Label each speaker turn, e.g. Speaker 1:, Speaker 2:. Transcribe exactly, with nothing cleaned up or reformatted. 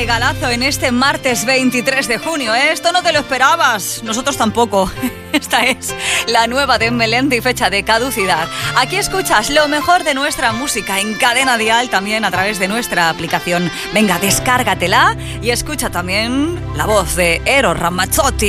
Speaker 1: regalazo en este martes veintitrés de junio, ¿eh? Esto no te lo esperabas, nosotros tampoco. Esta es la nueva de Melendi, fecha de caducidad. Aquí escuchas lo mejor de nuestra música en Cadena Dial, también a través de nuestra aplicación. Venga, descárgatela y escucha también la voz de Eros Ramazzotti.